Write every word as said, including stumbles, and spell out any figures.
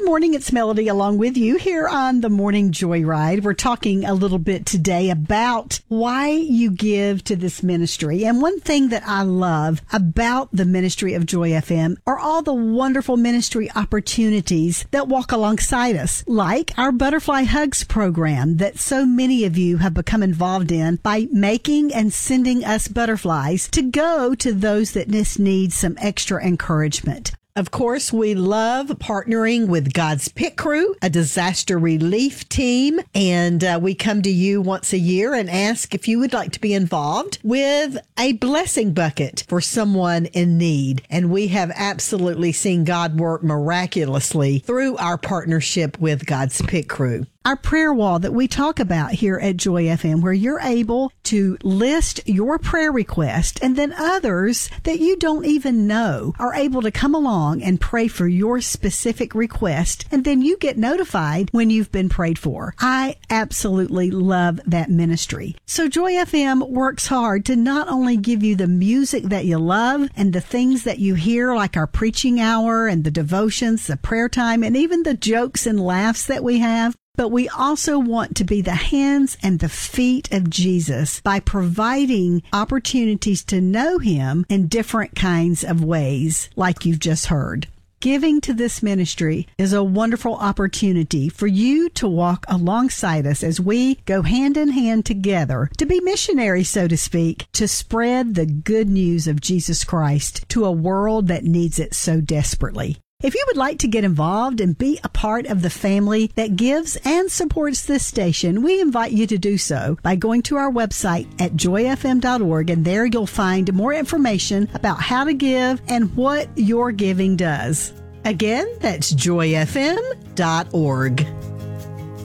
Good morning, it's Melody along with you here on the Morning Joyride. We're talking a little bit today about why you give to this ministry. And one thing that I love about the ministry of Joy F M are all the wonderful ministry opportunities that walk alongside us, like our Butterfly Hugs program that so many of you have become involved in by making and sending us butterflies to go to those that just need some extra encouragement. Of course, we love partnering with God's Pit Crew, a disaster relief team, and uh, we come to you once a year and ask if you would like to be involved with a blessing bucket for someone in need. And we have absolutely seen God work miraculously through our partnership with God's Pit Crew. Our prayer wall that we talk about here at Joy F M, where you're able to list your prayer request, and then others that you don't even know are able to come along and pray for your specific request, and then you get notified when you've been prayed for. I absolutely love that ministry. So Joy F M works hard to not only give you the music that you love and the things that you hear, like our preaching hour and the devotions, the prayer time, and even the jokes and laughs that we have, but we also want to be the hands and the feet of Jesus by providing opportunities to know him in different kinds of ways, like you've just heard. Giving to this ministry is a wonderful opportunity for you to walk alongside us as we go hand in hand together to be missionaries, so to speak, to spread the good news of Jesus Christ to a world that needs it so desperately. If you would like to get involved and be a part of the family that gives and supports this station, we invite you to do so by going to our website at joy f m dot org, and there you'll find more information about how to give and what your giving does. Again, that's joy f m dot org.